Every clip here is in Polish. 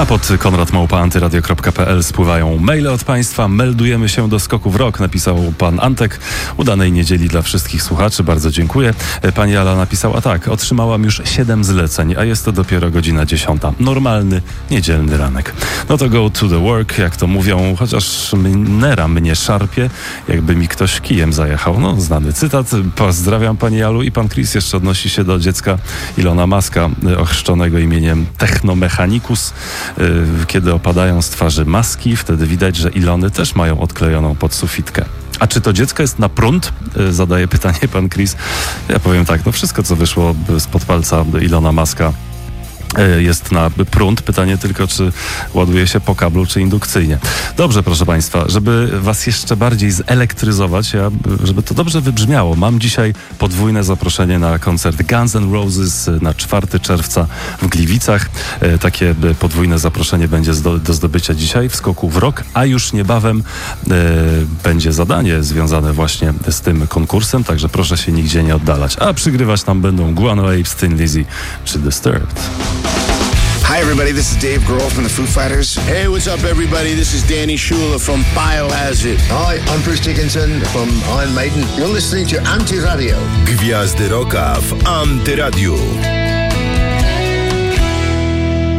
A pod konradmałpa.antyradio.pl spływają maile od Państwa. Meldujemy się do skoku w rok, napisał pan Antek. Udanej niedzieli dla wszystkich słuchaczy. Bardzo dziękuję. Pani Ala napisała tak. Otrzymałam już 7 zleceń, a jest to dopiero godzina 10. Normalny, niedzielny ranek. No to go to the work, jak to mówią, chociaż nera mnie szarpie, jakby mi ktoś kijem zajechał. No, znany cytat. Pozdrawiam pani Alu i pan Chris jeszcze odnosi się do dziecka Ilona Muska, ochrzczonego imieniem Technomechanicus. Kiedy opadają z twarzy maski, wtedy widać, że Ilony też mają odklejoną podsufitkę. A czy to dziecko jest na prąd? Zadaje pytanie pan Chris. Ja powiem tak, no wszystko co wyszło spod palca Ilona Muska jest na prąd. Pytanie tylko, czy ładuje się po kablu, czy indukcyjnie. Dobrze, proszę Państwa, żeby Was jeszcze bardziej zelektryzować, żeby to dobrze wybrzmiało, mam dzisiaj podwójne zaproszenie na koncert Guns N' Roses na 4 czerwca w Gliwicach. Takie podwójne zaproszenie będzie do zdobycia dzisiaj w skoku w rok, a już niebawem będzie zadanie związane właśnie z tym konkursem, także proszę się nigdzie nie oddalać. A przygrywać nam będą Guano Apes, Thin Lizzy czy Disturbed. Hi everybody, this is Dave Grohl from the Foo Fighters. Hey, what's up everybody? This is Danny Schuler from Biohazard. Hi, I'm Bruce Dickinson from Iron Maiden. You're listening to Anti-Radio. Gwiazdy Rocka w Antyradiu.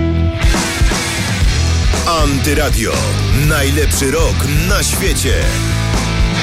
Antyradio. Najlepszy rok na świecie.